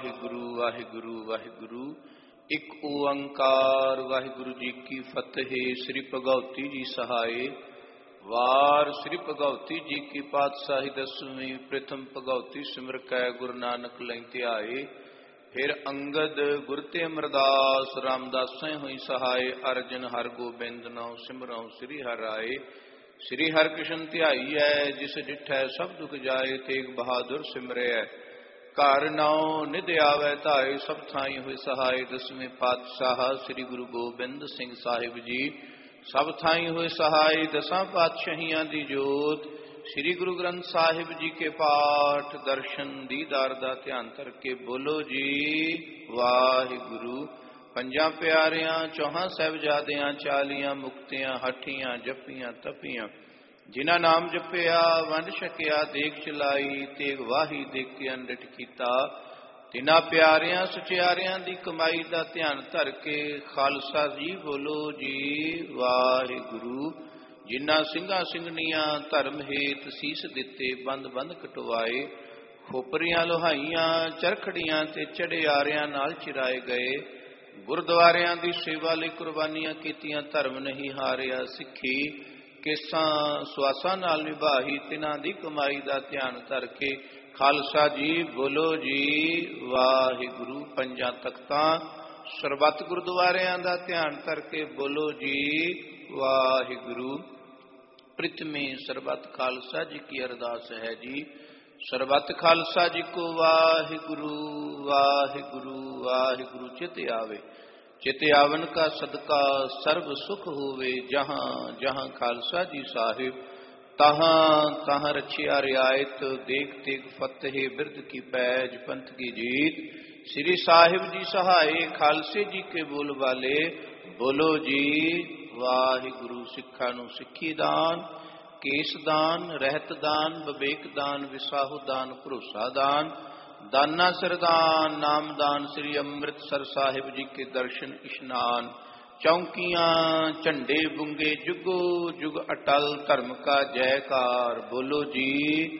वाहिगुरु वाहिगुरु वाहिगुरु। एक ओंकार वाहिगुरु जी की फतेह। श्री भगवती जी सहाय। वार श्री भगवती जी की पातशाही दसवीं। प्रथम भगवती सिमर कै गुरु नानक लैं ध्याए। फिर अंगद गुर ते अमरदास रामदास हुई सहाय। अर्जन हर गोबिंद नाम सिमरौ श्री हर राय। श्री हर कृष्ण ध्याई है जिस डिठै सब दुख जाए। तेग बहादुर सिमरै घर नाउ निध आवे धाए। सब थाई हुए सहाय। दसवें पातशाह श्री गुरु गोबिंद सिंह साहिब जी सब थाई हुए सहाय। दसां पातशाहियां दी जोत श्री गुरु ग्रंथ साहिब जी के पाठ दर्शन दीदार दा ध्यान करके बोलो जी वाहिगुरु। पंजां प्यारियां चौहां साहिबजादियां चालियां मुक्तियां हठियां जपियां तपियां जिन्हां नाम जपिया वंड छकिया देख चलाई। तेग वाही देख के अनडिठ कीता। तिन्हां प्यारियां सचियारियां दी कमाई दा ध्यान धर के खालसा जी बोलो जी वाहिगुरु। जिन्हां ਸਿੰਘਾਂ ਸਿੰਘਣੀਆਂ धर्म हेत सीस दिते बंद बंद कटवाए। खोपरियां लोहाइयां चरखड़ियां ते चढ़ियारियां नाल चिराए गए। गुरुद्वारियां दी सेवा लई कुर्बानियां कीतियां धर्म नहीं हारिया। सिੱਖੀ केसां सुआसां नाल निभाही। तिन्हां दी कमाई दा ध्यान धर के खालसा जी बोलो जी वाहिगुरु। पंजां तख्तां सरबत गुरुद्वारियां दा ध्यान धर के बोलो जी वाहिगुरु। प्रितमी सरबत खालसा जी की अरदास है जी। सरबत खालसा जी को वाहिगुरु वाहिगुरु वाहिगुरु। चित आवे चित आवन का सदका सर्व सुख होवे। जहाँ जहाँ खालसा जी साहिब तहाँ तहाँ रछिया रियायत। देख तेग फतेह बिरद की पैज पंथ की जीत। श्री साहिब जी सहाय खालसे जी के बोल वाले बोलो जी वाहिगुरु। सिखा नूं सिक्खी दान केस दान रहत दान विवेक दान विसाहु दान भरोसा दान दाना सरदान नाम दान। श्री अमृतसर साहिब जी के दर्शन इश्नान। चौकियां झंडे बुंगे जुगो जुग अटल धर्म का जयकार। बोलो जी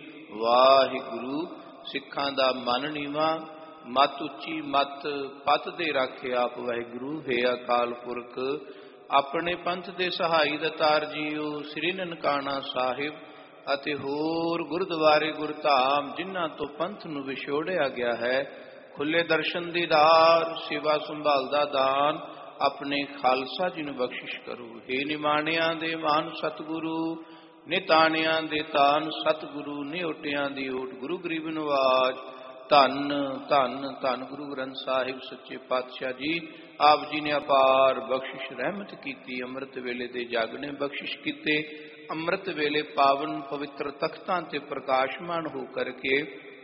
वाहिगुरु। सिखां दा मन नीवा मत उच्ची मत पत दे राखे आप वाहिगुरु। हे अकाल पुरख अपने पंथ दे सहाई दतार जीओ। श्री ननकाना साहिब ਅਤੇ ਹੋਰ ਗੁਰਦੁਆਰੇ ਗੁਰਧਾਮ ਜਿਨ੍ਹਾਂ ਤੋਂ ਪੰਥ ਨੂੰ ਵਿਛੋੜਿਆ ਗਿਆ ਹੈ। ਖੁੱਲੇ ਦਰਸ਼ਨ ਦੀਦਾਰ ਸੇਵਾ ਸੰਭਾਲ ਦਾ ਦਾਨ ਆਪਣੇ ਖਾਲਸਾ ਜੀ ਨੂੰ ਬਖਸ਼ਿਸ਼ ਕਰੋ। हे ਨਿਮਾਣਿਆਂ ਦੇ ਮਾਨ ਸਤਿਗੁਰੂ ਨਿਤਾਣਿਆਂ ਦੇ ਤਾਨ ਸਤਿਗੁਰੂ ਨਿਓਟਿਆਂ ਦੀ ਓਟ ਗੁਰੂ ਗਰੀਬ ਨਵਾਜ। ਧੰਨ ਧੰਨ ਧੰਨ ਗੁਰੂ ਗ੍ਰੰਥ ਸਾਹਿਬ ਸੱਚੇ ਪਾਤਸ਼ਾਹ ਜੀ। ਆਪ ਜੀ ਨੇ ਅਪਾਰ ਬਖਸ਼ਿਸ਼ ਰਹਿਮਤ ਕੀਤੀ। ਅੰਮ੍ਰਿਤ ਵੇਲੇ ਦੇ ਜਾਗਣੇ ਬਖਸ਼ਿਸ਼ ਕੀਤੇ। ਅੰਮ੍ਰਿਤ ਵੇਲੇ ਪਾਵਨ ਪਵਿੱਤਰ ਤਖਤਾਂ ਤੇ ਪ੍ਰਕਾਸ਼ਮਾਨ ਹੋ ਕਰਕੇ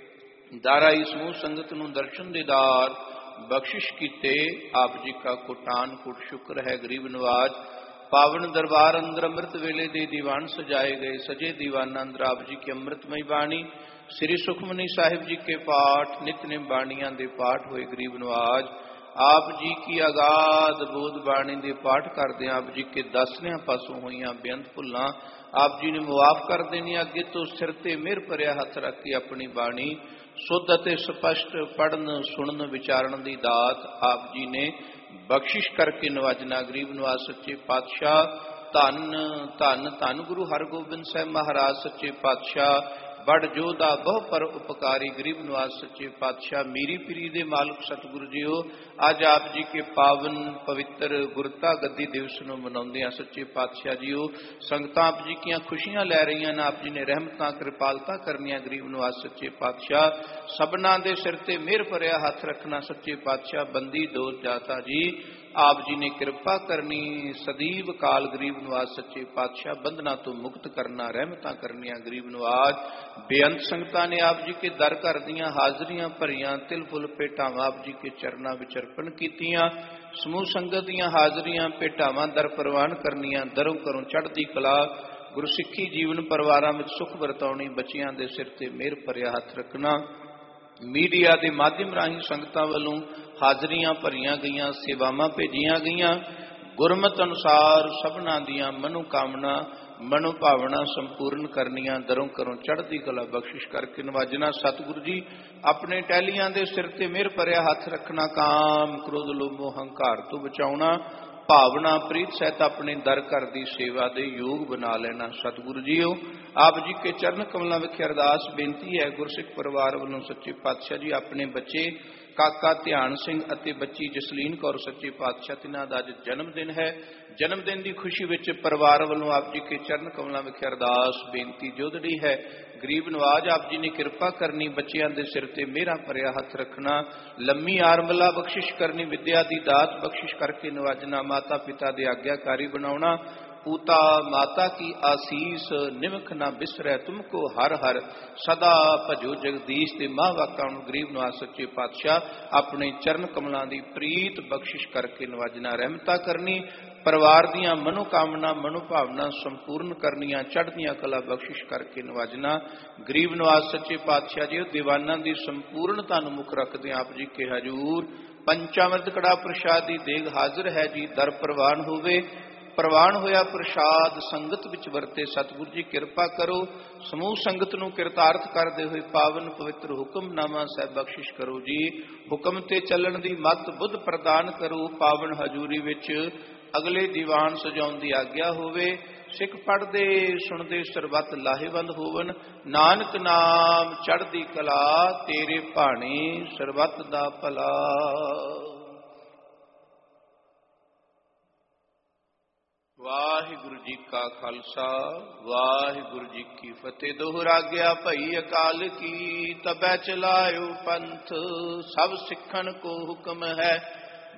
ਦਾਰਾਈ ਸਮੂਹ ਸੰਗਤ ਨੂੰ ਦਰਸ਼ਨ ਦੀਦਾਰ ਬਖਸ਼ਿਸ਼ ਕੀਤੇ। ਆਪ ਜੀ ਕਾ ਕੋਟਾਨ ਕੋਟ ਸ਼ੁਕਰ ਹੈ ਗਰੀਬ ਨਵਾਜ। पावन दरबार अंदर अमृत वेले दे दीवान सजाए गए। सजे दीवाना अंदर आप जी की अमृतमय बाणी श्री सुखमनी साहिब जी के पाठ नित निम बाणियां दे पाठ हुए। गरीब नवाज आप जी की अगाध बोध बाणी दे पाठ करदे आप जी के दसनिया पासों हुई बेअंत भुल्लां आप जी ने मुआफ कर देनी। अगे तो सिर ते मेहर भरिया हथ रख के अपनी बाणी शुद्ध अते स्पष्ट पढ़न सुनन विचारण दी दात आप जी ने बख्शिश करके नवाजना। गरीब नवाज सच्चे पातशाह धन धन धन गुरु हरगोबिंद साहब महाराज सच्चे पातशाह बड़ जोधा बहु पर उपकारी। गरीब नवाज सच्चे पातशाह मीरी पीरी दे मालक सतगुरु जीओ अज आप जी के पावन पवित्र गुरता गद्दी दिवस नूं मनाउंदे सच्चे पातशाह जीओ संगतां आप जी की खुशियां लै रही हैं। आप जी ने रहमतां कृपालता करनियां। गरीब नवाज सच्चे पातशाह सबना दे सिर ते मेहर भरिया हथ रखना। सच्चे पातशाह बंदी दोष जाता जी आप जी ने कृपा करनी। सदीव काल गरीब नवाज सच्चे पातशाह बंधना तो मुक्त करना रहमतां करनियां। गरीब नवाज बेअंत संगतां ने आप जी के दर घर दियां हाजरियां भरियां तिल फुल भेटावां आप जी के चरनां विच अर्पण कीतियां। समूह संगत दियां हाजरियां भेटावां दर प्रवान करनियां। दरों घरों चढ़दी कला गुरसिੱਖੀ जीवन परिवारां विच सुख वरताउणी। बच्चियां दे सिर ते मेहर भरिया हथ रखना। मीडिया के माध्यम राही संगतां वल्लों हाजरियां भरियां गईयां सेवावां भेजियां गईयां। गुरमत अनुसार सबना दियां मनोकामना ਮਨੋ ਭਾਵਨਾ ਸੰਪੂਰਨ ਕਰਨੀਆਂ, ਦਰੋਂ ਕਰੋਂ ਚੜ੍ਹਦੀ ਕਲਾ ਬਖਸ਼ਿਸ਼ ਕਰਕੇ ਨਵਾਜਣਾ। ਸਤਿਗੁਰੂ ਜੀ ਆਪਣੇ ਟਹਿਲੀਆਂ ਦੇ ਸਿਰ ਤੇ ਮਿਹਰ ਭਰਿਆ ਹੱਥ ਰੱਖਣਾ, ਕਾਮ ਕ੍ਰੋਧ ਲੋਭ ਮੋਹ ਹੰਕਾਰ ਤੋਂ ਬਚਾਉਣਾ, ਭਾਵਨਾ ਪ੍ਰੀਤ ਸਹਿਤ ਆਪਣੇ ਦਰ ਘਰ ਦੀ ਸੇਵਾ ਦੇ ਯੋਗ ਬਣਾ ਲੈਣਾ। ਸਤਿਗੁਰੂ ਜੀਓ ਆਪ ਜੀ ਕੇ ਚਰਨ ਕਮਲਾਂ ਵਿਖੇ ਅਰਦਾਸ ਬੇਨਤੀ ਹੈ, ਗੁਰਸਿੱਖ ਪਰਿਵਾਰ ਵੱਲੋਂ ਸੱਚੇ ਪਾਤਸ਼ਾਹ ਜੀ ਆਪਣੇ ਬੱਚੇ ਕਾਕਾ ਧਿਆਨ ਸਿੰਘ ਅਤੇ ਬੱਚੀ ਜਸਲੀਨ ਕੌਰ ਸੱਚੇ ਪਾਤਸ਼ਾਹ ਤਿਨਾਂ ਦਾ ਅੱਜ ਜਨਮ ਦਿਨ ਹੈ। ਜਨਮ ਦਿਨ ਦੀ ਖੁਸ਼ੀ ਵਿੱਚ ਪਰਿਵਾਰ ਵੱਲੋਂ ਆਪ ਜੀ ਕੇ ਚਰਨ ਕਮਲਾਂ ਵਿਖੇ ਅਰਦਾਸ ਬੇਨਤੀ ਜੋਦੜੀ ਹੈ। ਗਰੀਬ ਨਵਾਜ ਆਪ ਜੀ ਨੇ ਕਿਰਪਾ ਕਰਨੀ, ਬੱਚਿਆਂ ਦੇ ਸਿਰ ਤੇ ਮਿਹਰਾਂ ਭਰਿਆ ਹੱਥ ਰੱਖਣਾ, ਲੰਮੀ ਆਰਮਲਾ ਬਖਸ਼ਿਸ਼ ਕਰਨੀ, ਵਿਦਿਆ ਦੀ ਦਾਤ ਬਖਸ਼ਿਸ਼ ਕਰਕੇ ਨਵਾਜਣਾ, ਮਾਤਾ ਪਿਤਾ ਦੇ ਆਗਿਆਕਾਰੀ ਬਣਾਉਣਾ। पूता माता की आसीस निमख ना बिसरै, तुमको हर हर सदा भजो जगदीश। ते मां वाका गरीब नवाज सच्चे पातशाह अपने चरण कमलों की प्रीत बख्शिश करके नवाजना, रहमता करनी, परिवार दियां मनोकामना मनोभावना संपूर्ण करनिया, चढ़दियां कला बख्शिश करके नवाजना। गरीब नवाज सच्चे पातशाह जी दीवाना की संपूर्णता नूं मुख रखदे आप जी के हजूर पंचामृत कड़ा प्रसाद की देग हाजिर है जी, दर प्रवान होवे, प्रवान होया प्रसाद संगत विच वरते। सतगुरु जी किरपा करो, समूह संगत नूं किरतार्थ करदे होए पावन पवित्र हुक्मनामा साहिब बख्शिश करो जी। हुक्म ते चलण दी मत बुद्ध प्रदान करो, पावन हजूरी विच अगले दीवान सजाउण दी आग्या होवे। सिख पढ़दे सुणदे सरबत लाहेवंद होवन, नानक नाम चढ़दी कला, तेरे भाणे सरबत दा भला। वाहिगुरु जी का खालसा वाहिगुरु जी की फतेह। दोहराग्या भई अकाल की, तबै चलायो पंथ, सब सिखन को हुक्म है,